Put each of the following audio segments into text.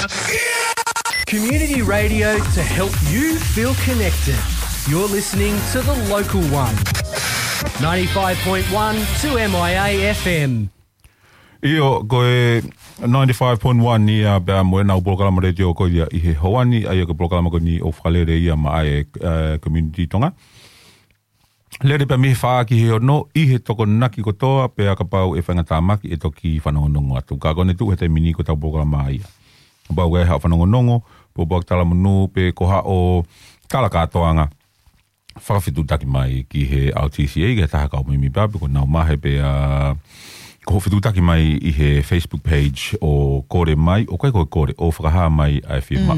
Community radio to help you feel connected. You're listening to The Local One. 95.1 2MIA FM. Io koe 95.1 ni a bea moe nau programa radio ko ia i he hoani ai ko programa ko ni o whalere ia ma ai community tonga. Lere pe mi wha ki he ono i he toko naki ko toa pea ka pau e whangata maki e toki whanongonongo atu. Ka kone tu he te mini ko tau programa ia. Pau e hao whanongonongo, po bak tala munu pe ko hao kala katoanga. Whakawhitu taki mai ki he RTCA ke taha kau mimi babi ko nau mahe pe ko whitu taki mai i he Facebook page o kore mai, o kai koe kore, o whakaha mai ai whima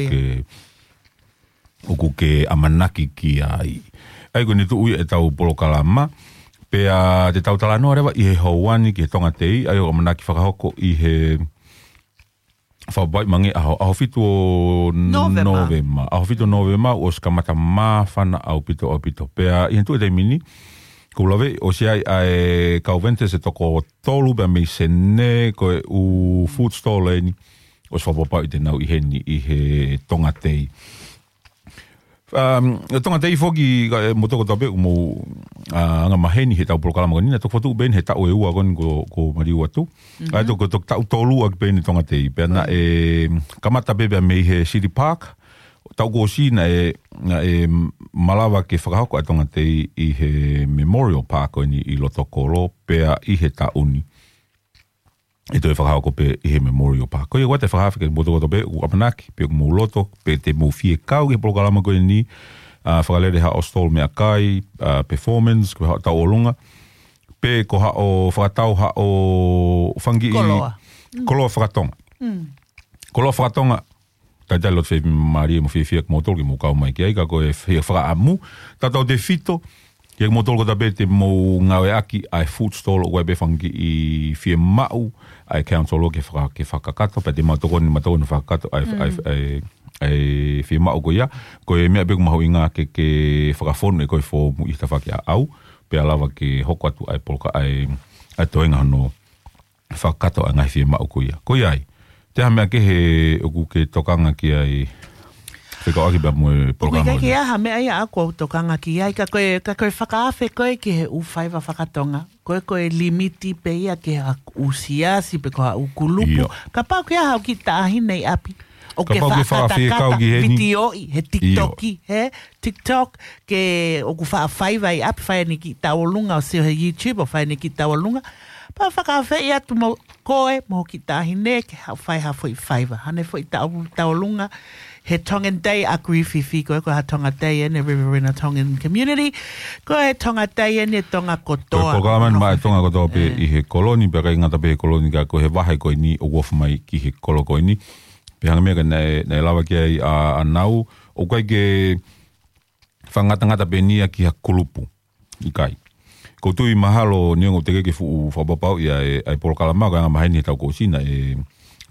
o kuke amanaki ki ai. Ai ko ni tu ui e tau polokalama, pea te tau tala noa rewa i he hauani ki he tonga tei, ai o amanaki whakahoko i he whabai mange aho whitu o Novema. Aho whitu o Novema o skamata maa whana au pito. Pea i hentu e te mini, ko lawe o si ai kau vente se toko tolu bea mei sene koe u food stall ni o se whapapau i te nau i heni i he tonga tei. Tonga tei whoki mo toko tape mo anga maheni he tau polokalama kanina toko whatu ben he tau e ua koni ko mariu atu. Ai toko tau tolu ak ben tonga tei. Pea na kamata bebea mei he City Park. Tau ko si na e malawa ke whakahoko a tonga tei i he Memorial Park ni i Lotokoro pea i he tauni. E toi whakahoko pe i he Memorial Park. Ko i wate whakahawhike mo toko pe u apanaki pe u mo loto pe te mo fie kau ke polokalama koe ni whakalere ha o stall mea kai performance ko ha tau olunga pe ko ha o whakatau ha o whangi koloa whakatonga. Koloa whakatonga tai lot fe Maria mo fie mo tolki mo kau mai ki ai ka ko e whaka amu tatau te fito ke mo tolko tabe te mo ngawe aki ai food stall o be fangi i fie mau ai council ke whakakato pe te matoko ni matoko whakakato ai fie mau ko ia ko e mea be ko mahu inga ke whakafonu e koe fo mu i tawhaki a au pe alawa ke hoko atu ai polka ai toenga hano whakakato ai ngai fie mau ko ia ai te hamea ke he oku ke tokanga ki ai whika aki bea mue programa. Kui ke aha mea ia ako tokanga ki ai ka koe whakaafe koe ki he uwhaiwa whakatonga. Koe limiti pe ia ke ha usiasi pe koha ukulupu. Ka pau ke aha o ki tahi nei api. O ke whakatakata videoi he TikToki. He TikTok ke oku whaiwa i api whai ni ki tawalunga o seo he YouTube o whai ni ki tawalunga. Pa whakawhi ia tu mo koe mo ki tahi ne ke whai ha fwoi whaiva. Hane fwoi taolunga he Tongan Day a kuriwhiwhi koe ha Tonga Day ene Riverina Tongan Community. Koe he Tonga Day ene tonga kotoa. Koe pokalaman mai tonga kotoa pe i he koloni, pe kai ngata pe he koloni ka koe he wahai koe ni o wofu mai ki he kolo koe ni. Pe hanga mea ka nei lawa ki ai a nau o kai ke whangata pe ni a ki ha kulupu i kai. Ko tui mahalo niongo te keke fu whabapau ia ai polokalama ka nga maheni tau ko sina